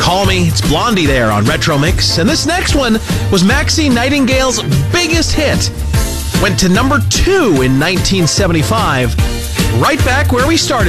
Call Me. It's Blondie there on Retro Mix. And this next one was Maxine Nightingale's biggest hit. Went to number 2 in 1975. Right back where we started.